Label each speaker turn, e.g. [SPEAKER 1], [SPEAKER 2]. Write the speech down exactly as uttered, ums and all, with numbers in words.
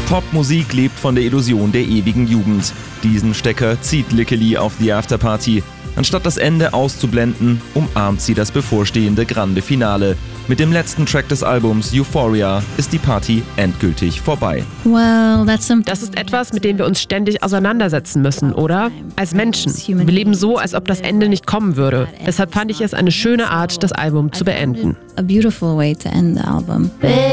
[SPEAKER 1] Popmusik lebt von der Illusion der ewigen Jugend. Diesen Stecker zieht Lickely auf die Afterparty. Anstatt das Ende auszublenden, umarmt sie das bevorstehende Grande Finale. Mit dem letzten Track des Albums Euphoria ist die Party endgültig vorbei.
[SPEAKER 2] Well, that's some
[SPEAKER 3] Das ist etwas, mit dem wir uns ständig auseinandersetzen müssen, oder? Als Menschen. Wir leben so, als ob das Ende nicht kommen würde. Deshalb fand ich es eine schöne Art, das Album zu beenden.
[SPEAKER 2] a beautiful way to end the album.